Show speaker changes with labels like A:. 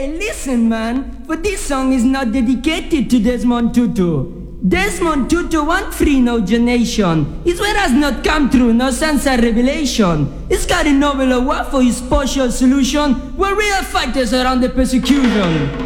A: Hey, listen, man. But this song is not dedicated to Desmond Tutu. Desmond Tutu want free no generation. His word has not come true, no sense of revelation. He's got a Nobel Award for his partial solution. We're real fighters around the persecution.